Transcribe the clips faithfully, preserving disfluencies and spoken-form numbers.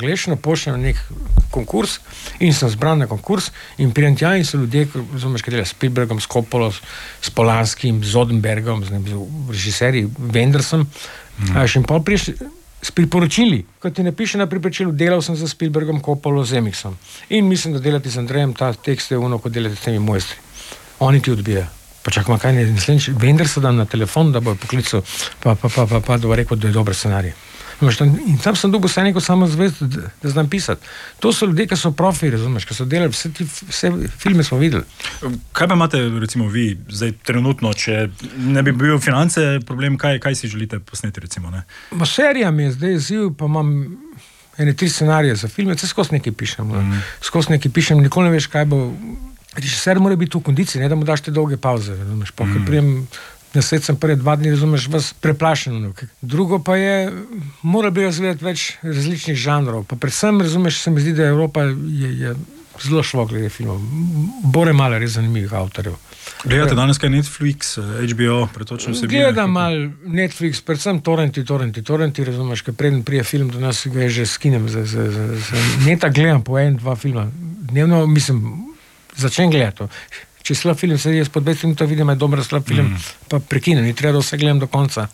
angleščino, pošljem nek konkurs in sem zbran na konkurs in prijem tja in so ljudje, razumeš, kaj dela s Spielbergom, s Coppolo, s Polanskim, z Odenbergom, z režiserji, Wendersom, mm. a še in pol priješ s priporočili, kot ti napiše na priporočilu, delal sem za Spielbergom, Coppolo, Zemixom. In mislim, da delati z Andrejem ta tekst je ono, kot delati s temi mojstri. Oni ti odbijajo. Pa čakaj, kaj ne, naslednjič, Wendersa dam na telefon, da bo poklical, pa, pa, pa, pa, pa da bo rekel, da je dober scenarij. In tam sem dobil vse neko samozavest, da, da znam pisati. To so ljudje, ki so profi, razumeš, ki so delali, vse, ti, vse filme smo videli. Kaj pa imate, recimo, vi, zdaj trenutno, če ne bi bil finance problem, kaj, kaj si želite posneti, recimo, ne? Ma serija mi je zdaj ziv, pa imam ene tri scenarije za filme, vse skozi nekaj pišem. Mm. Skozi nekaj pišem, nikoli ne veš, kaj bo. Režiser mora biti v kondiciji, ne da mu daš te dolge pauze, razumeš, pa mm. prijem na svet sem prvi dva dni, razumeš, vas preplašen. Drugo pa je, mora bi razvijati več različnih žanrov, pa predvsem, razumeš, se mi zdi, da Evropa je, je zelo šlo glede filmov. Bore malo res zanimivih avtorjev. Gledate danes kaj Netflix, H B O, pretočno vsebine? Gledam malo Netflix, predvsem torrenti, torrenti, torrenti, razumeš, ker preden prije film do nas ga je že skinem, z, z, z, z, neta gledam po en, dva filma. Dnevno, mislim, začnem gledati. Če slab film, se jaz po dvajset minut vidim, je dober slab film, mm. pa prekinem, ni treba, da vse gledam do konca.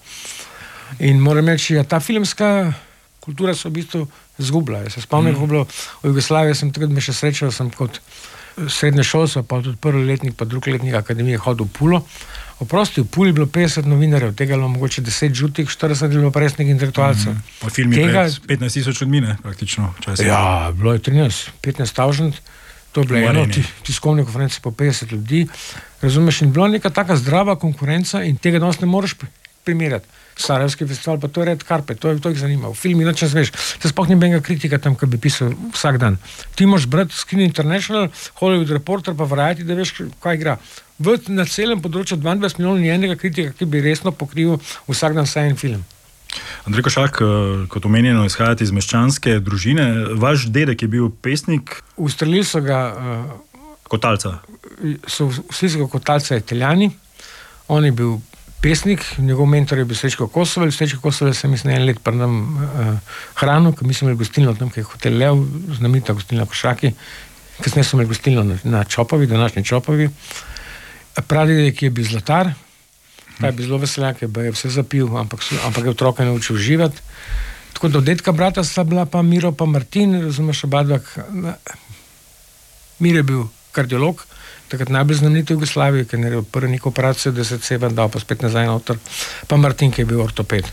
In moram reči, ja, ta filmska kultura se v bistvu zgubila. Jaz se spomnim, mm. ko bilo v Jugoslaviji, sem takrat me še srečal, sem kot srednje šolstvo, pa tudi prvi letnik, pa drugi letnik akademije hodil v Pulo. Oprosti, v Puli je bilo petdeset novinarjev, tega je bilo mogoče deset žutih, štirideset je bilo pa resnih intelektualcev. Mm. Pa film je tega... petnajst tisoč ljudmi, ne, praktično. Časih. Ja, bilo je trinajst, petnajst tavžent. To je bilo eno, tiskovne konference po petdeset ljudi, razumeš, in bila neka taka zdrava konkurenca in tega danes ne moreš primerjati. Sarajevski festival, pa to je Red Carpet, to je to jih zanima. V filmi nič ne zveš, se sploh ni benga kritika tam, ki bi pisal vsak dan. Ti moraš brati Screen International, Hollywood Reporter, pa Variety, da veš, kaj igra. V, na celem področju dvaindvajset milijonov ni enega kritika, ki bi resno pokrival vsak dan vsaj en film. Andrej Košak, kot omenjeno, izhajate iz meščanske družine. Vaš dedek je bil pesnik? Ustrelili so ga... Uh, Kotalca? So, vsi so ga Kotalca Italijani. On je bil pesnik, njegov mentor je bil Srečko Kosovel. Srečko Kosovel sem mislim en let pri nam uh, hranu, ker mi smo imeli gostilno tam, ki je Hotel Lev, znamenita gostilna Košaki. Kasneje smo imeli gostilno na, na Čopovi, današnji Čopovi. Pradedek je bil zlatar. Ta je bil zelo veseljak, je vse zapil, ampak, ampak je otroka naučil živeti. Tako da od dedka brata sta bila pa Miro pa Martin, razumeš, oba dva. Mir je bil kardiolog, takrat najbolj znamenit v Jugoslaviji, ker je naredil prvo neko operacijo, da se seven dal pa spet nazaj noter. Pa Martin, ki je bil ortoped.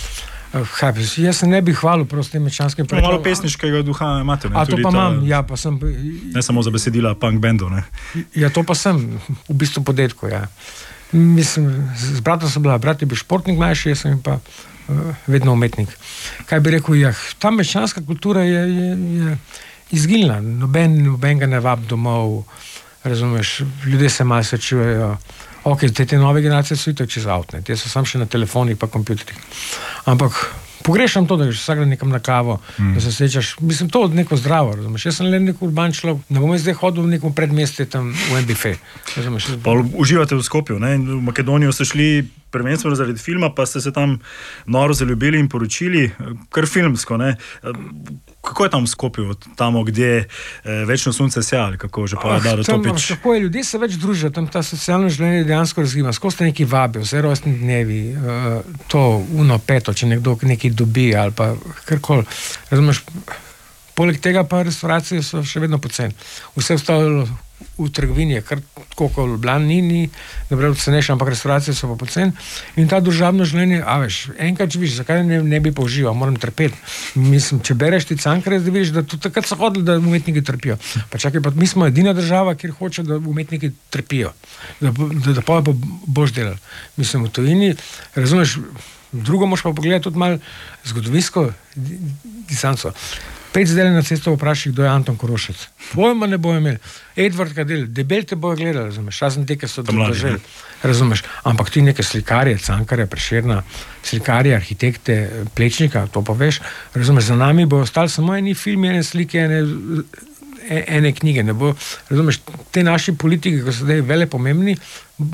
Hapis. Jaz se ne bi hvalil prosto tem mečanskim projektom. Malo pesniškega duha imate, ne? A to pa ta... imam, ja, pa sem... Ne samo za besedila punk bandu, ne? Ja, to pa sem, v bistvu po dedku, ja. Mislim, z bratom sem bila, brat je bil športnik mlajši, jaz sem pa uh, vedno umetnik. Kaj bi rekel, ja, ta meščanska kultura je, je, je izginila, noben, noben ga ne vab domov, razumeš, ljudje se malo srečujejo. Ok, te, te nove generacije so itak čez avtne, te so sam še na telefonih pa kompjuterih. Ampak pogrešam to, da greš vsak dan nekam na kavo, mm. da se srečaš, mislim, to od neko zdravo, razumeš. Jaz sem le nek urban človek, ne bom zdaj hodil v nekom predmestju tam v en bife. Pa uživate v Skopju, ne? V Makedonijo ste šli prvenstveno zaradi filma, pa ste se tam noro zaljubili in poročili, kar filmsko, ne? Kako je tam v Skopju, tam, kde eh, večno sonce sja, ali kako že pa da Topič? Tako je, ljudje se več družijo, tam ta socialno življenje dejansko razgima, skozi te neki vabijo, vse rojstni dnevi, uh, to uno peto, če nekdo nekaj dobi ali pa karkoli. Razumeš, poleg tega pa restauracije so še vedno poceni. Vse ostalo v trgovini je kar tako, kot v Ljubljani, ni, ni dobro cenejše, ampak restauracije so pa poceni. In ta družabno življenje, a veš, enkrat viš, zakaj ne, ne bi použival, moram trpeti. Mislim, če bereš ti Cankare, da vidiš, da tudi takrat so hodili, da umetniki trpijo. Pa čakaj, pa mi smo edina država, kjer hoče, da umetniki trpijo. Da, da, da pa boš delal. Mislim, v tujini, razumeš, drugo moš pa pogledati tudi malo zgodovinsko distanco. Pet zdaj na cesto vprašaj, kdo je Anton Korošec. Pojma ne bojo imeli. Edvard Kadel, debel te bojo gledali, razumeš. Razen te, ki so doželi, razumeš. Ampak ti neke slikarje, Cankarja, Prešerna, slikarje, arhitekte, Plečnika, to pa veš, razumeš, za nami bojo ostali samo eni filmi, ene slike, ene, ene knjige. Ne bo, razumeš, te naši politiki, ko so zdaj vele pomembni,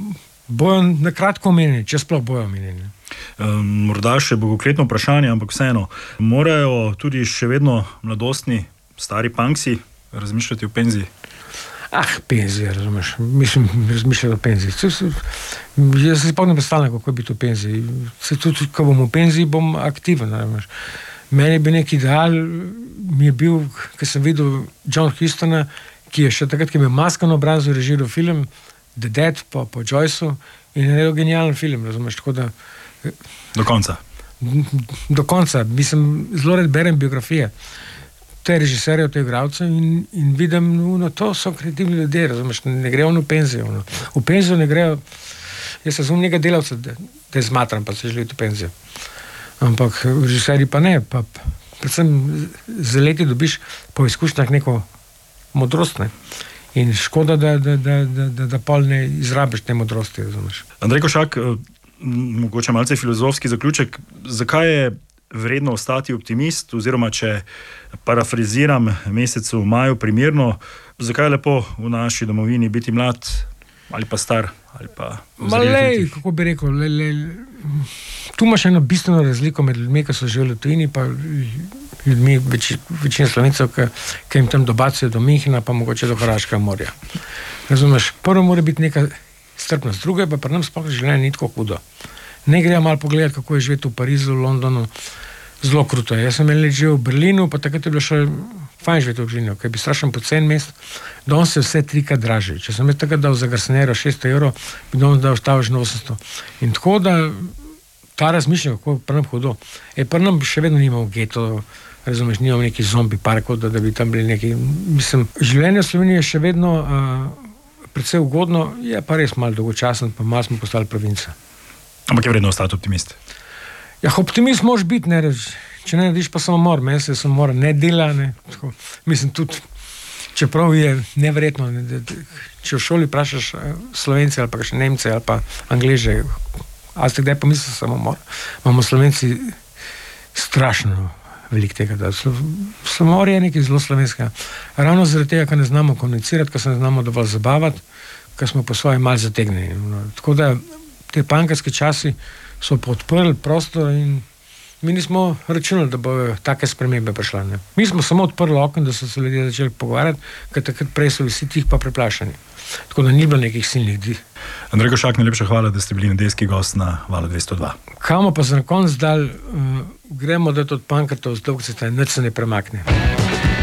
bojo na kratko omenjeni, če sploh bojo omenjeni. Um, morda še bogokletno vprašanje, ampak vseeno, morajo tudi še vedno mladostni, stari punksi razmišljati o penziji? Ah, penzija, razumeš, mislim, razmišljati o penziji. Se, se, jaz se spomnim predstavljam, kako je biti v penziji. Se tudi, ko bom v penziji, bom aktiven, razumeš. Meni je bil nek ideal, mi je bil, ko sem videl John Hustona, ki je še takrat, ki je imel masko na obrazu, režiral film The Dead po, po Joyceu in je naredil genijalen film, razumeš, tako da... Do konca? Do konca. Mislim, zelo red berem biografije te režiserjev, te igralce in, in vidim, no, to so kreativni ljudje, razumeš, ne grejo v penzijo. No. V penzijo ne grejo, jaz sem nekaj delavca, da, da zmatram, pa se želi v penzijo. Ampak režiserji pa ne, pa predvsem za leti dobiš po izkušnjah neko modrost, ne. In škoda, da, da, da, da, da, da pol ne izrabiš te modrosti, razumeš. Andrej Košak, mogoče malce filozofski zaključek, zakaj je vredno ostati optimist, oziroma če parafraziram mesecu maju primerno, zakaj je lepo v naši domovini biti mlad ali pa star? Ali pa Malej, kako bi rekel, le, le, tu imaš eno bistveno razliko med ljudmi, ki so živeli v tujini, pa ljudmi, več, večina Slovencev, ki, ki jim tam dobacijo do Minhena, pa mogoče do Hrvaškega morja. Razumeš, prvo mora biti neka strpnost, drugo je pa pri nam sploh življenje ni tako hudo. Ne grejo malo pogledati, kako je živeti v Parizu, v Londonu, zelo kruto je. Jaz sem imel že v Berlinu, pa takrat je bilo še fajn živeti v Berlinu, ker bi strašen pocen mest, danes je vse trikrat dražje. Če sem jaz takrat dal za garsenero šeststo evrov, bi danes dal štavž na osemsto. In tako da ta razmišljanje, kako je pri nam hudo. E, pri nam še vedno nimamo geto, razumeš, nimamo neki zombi parkov, da, da bi tam bili neki, mislim, življenje v Sloveniji je še vedno uh, predvsej ugodno, je pa res malo dolgočasen, pa malo smo postali provinca. Ampak je vredno ostati optimist. Ja, optimist moraš biti, ne reč. Če ne narediš pa samomor, meni se samomor ne dela, ne. Tako, mislim, tudi, čeprav je neverjetno, ne, da, da, če v šoli vprašaš Slovence ali pa še Nemce ali pa Angleže, a ste kdaj pomislili samomor? Imamo Slovenci strašno veliko tega, da samomor je nekaj zelo slovenskega. Ravno zaradi tega, ker ne znamo komunicirati, ker se ne znamo dovolj zabavati, ker smo po svoje malo zategnjeni. No, tako da te pankarske časi so podprli prostor in mi nismo računali, da bo take spremembe prišla. Ne. Mi smo samo odprli okno, da so se ljudje začeli pogovarjati, ker takrat prej so vsi tih pa preplašeni. Tako da ni bilo nekih silnih dvi. Andrej Košak, najlepša hvala, da ste bili nedeljski gost na Valu dvesto dva. Kamo pa za na konc dal, uh, gremo dati od pankartov z dolgceta in nič se ne premakne.